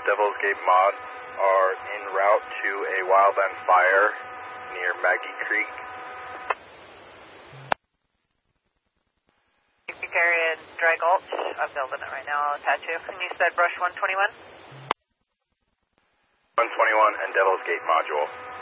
Devil's Gate mod are en route to a wildland fire near Maggie Creek. Area in Dry Gulch. I'm building it right now. I'll attach you. And you said brush 121? 121 and Devil's Gate module.